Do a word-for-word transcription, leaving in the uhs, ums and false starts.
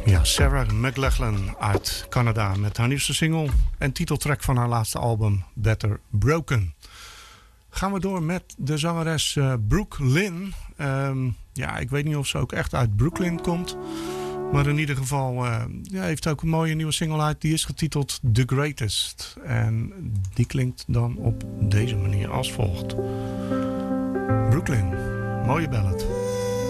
Ja, Sarah McLachlan uit Canada met haar nieuwste single en titeltrack van haar laatste album Better Broken. Gaan we door met de zangeres uh, Brooke Lynn. Um, ja, ik weet niet of ze ook echt uit Brooklyn komt. Maar in ieder geval uh, ja, heeft ook een mooie nieuwe single uit. Die is getiteld The Greatest. En die klinkt dan op deze manier als volgt. Brooklyn, mooie ballad.